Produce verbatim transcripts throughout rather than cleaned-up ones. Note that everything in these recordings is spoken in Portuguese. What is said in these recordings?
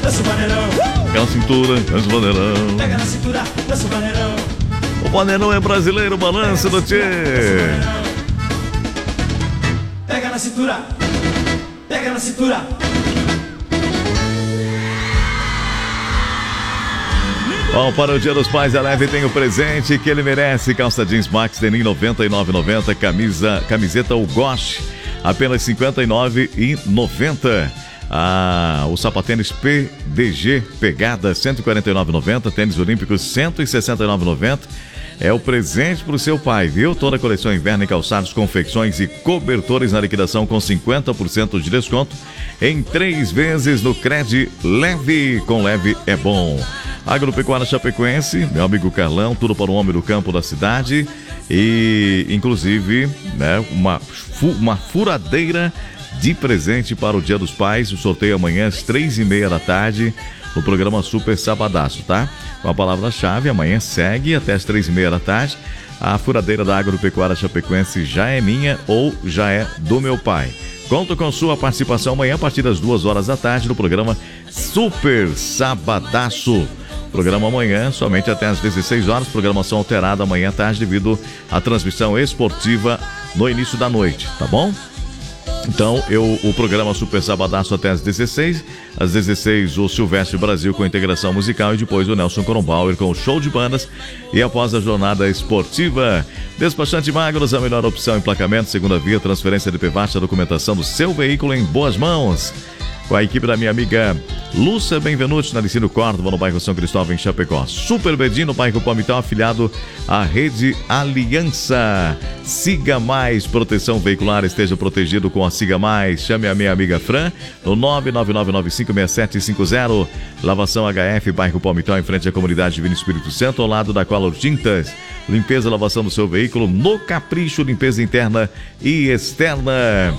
dança o vaneirão. Pega na cintura, dança o vaneirão. Pega na cintura, dança o vaneirão. O vaneirão é brasileiro, balança do Tchê. Pega na cintura, pega na cintura. Bom, para o Dia dos Pais, a Leve tem o presente que ele merece. Calça jeans Max Denim noventa e nove reais e noventa centavos. Camisa, camiseta Ugosh, apenas cinquenta e nove reais e noventa centavos. Ah, o sapatênis P D G Pegada cento e quarenta e nove reais e noventa centavos. Tênis Olímpicos cento e sessenta e nove reais e noventa centavos. É o presente para o seu pai, viu? Toda a coleção inverno em calçados, confecções e cobertores na liquidação com cinquenta por cento de desconto em três vezes no Cred Leve. Com Leve é bom. Agropecuária Chapecoense, meu amigo Carlão, tudo para o homem do campo da cidade. E, inclusive, né, uma, fu uma furadeira de presente para o Dia dos Pais. O sorteio amanhã às três e meia da tarde no programa Super Sabadaço, tá? Com a palavra-chave, amanhã segue até as três e meia da tarde. A furadeira da Agropecuária Chapecoense já é minha ou já é do meu pai. Conto com sua participação amanhã a partir das duas horas da tarde no programa Super Sabadaço. Programa amanhã somente até às dezesseis horas, programação alterada amanhã à tarde devido à transmissão esportiva no início da noite, tá bom? Então, eu, o programa Super Sabadaço até às dezesseis. Às dezesseis, o Silvestre Brasil com integração musical e depois o Nelson Kronbauer com o show de bandas. E após a jornada esportiva, Despachante Magros, a melhor opção em emplacamento, segunda via, transferência de P V A T, a documentação do seu veículo em boas mãos. Com a equipe da minha amiga Lúcia Benvenuti, na Licínio Córdoba, no bairro São Cristóvão, em Chapecó. Super Bedinho, no bairro Palmital, afiliado à Rede Aliança. Siga Mais, proteção veicular, esteja protegido com a Siga Mais. Chame a minha amiga Fran, no nove nove nove nove cinco seis sete cinco zero. Lavação H F, bairro Palmital, em frente à comunidade Divino Espírito Santo, ao lado da Color Tintas. Limpeza, lavação do seu veículo, no Capricho, limpeza interna e externa.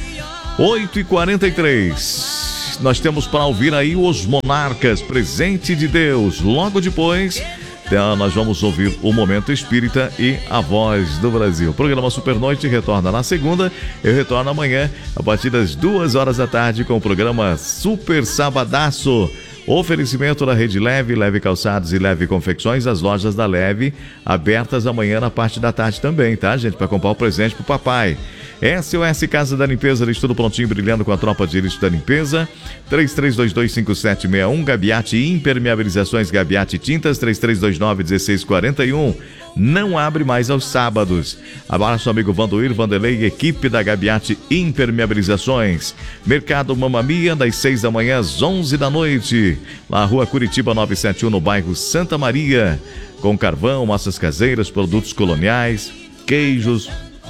oito e quarenta e três. Nós temos para ouvir aí os Monarcas, Presente de Deus. Logo depois, nós vamos ouvir o Momento Espírita e a Voz do Brasil. O programa Super Noite retorna na segunda. Eu retorno amanhã, a partir das duas horas da tarde, com o programa Super Sabadaço. Oferecimento da Rede Leve, Leve Calçados e Leve Confecções, as lojas da Leve, abertas amanhã na parte da tarde também, tá, gente? Para comprar o presente pro papai. S O S Casa da Limpeza, de tudo prontinho, brilhando com a tropa de elite da limpeza. três três dois dois cinco sete seis um, Gabiate Impermeabilizações, Gabiate Tintas, três três dois nove um seis quatro um. Não abre mais aos sábados. Abraço, amigo Vandoir, Vanderlei e equipe da Gabiate Impermeabilizações. Mercado Mamma Mia, das seis da manhã às onze da noite. Na rua Curitiba novecentos e setenta e um, no bairro Santa Maria. Com carvão, massas caseiras, produtos coloniais, queijos,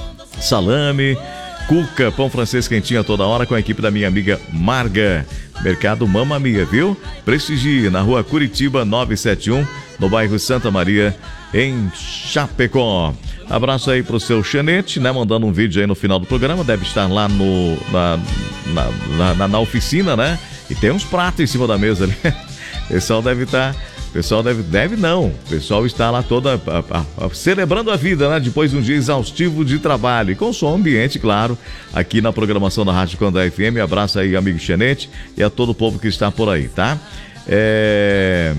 salame, cuca, pão francês quentinho a toda hora com a equipe da minha amiga Marga. Mercado Mamma Mia, viu? Prestigie, na rua Curitiba novecentos e setenta e um, no bairro Santa Maria, em Chapecó. Abraço aí pro seu Xanete, né? Mandando um vídeo aí no final do programa. Deve estar lá no, na, na, na, na oficina, né? E tem uns pratos em cima da mesa ali. O pessoal deve estar... O pessoal deve, deve não, o pessoal está lá toda a, a, a, celebrando a vida, né? Depois de um dia exaustivo de trabalho. E com som ambiente, claro, aqui na programação da Rádio Condá F M. Abraço aí, amigo Xanete, e a todo o povo que está por aí, tá? É...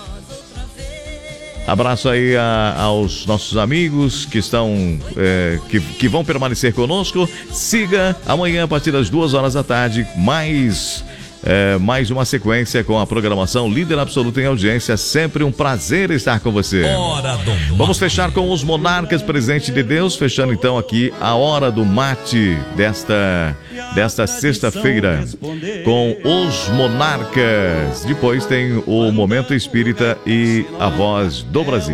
Abraço aí a, aos nossos amigos que estão, é, que, que vão permanecer conosco. Siga amanhã, a partir das duas horas da tarde, mais... É, mais uma sequência com a programação líder absoluta em audiência. Sempre um prazer estar com você. Hora do Vamos fechar com os Monarcas, Presente de Deus. Fechando então aqui a Hora do Mate desta, desta sexta-feira com os Monarcas. Depois tem o Momento Espírita e a Voz do Brasil.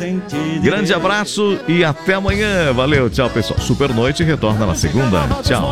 Grande abraço e até amanhã. Valeu, tchau, pessoal. Super Noite retorna na segunda. Tchau.